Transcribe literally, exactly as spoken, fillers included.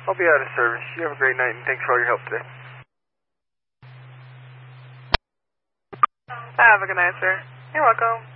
I'll be out of service. You have a great night, and thanks for all your help today. Have a good night, sir. You're welcome.